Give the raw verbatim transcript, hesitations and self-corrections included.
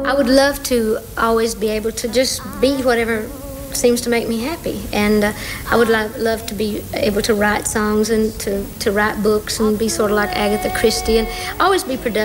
I would love to always be able to just be whatever seems to make me happy, and uh, I would love, love to be able to write songs and to, to write books and be sort of like Agatha Christie and always be productive.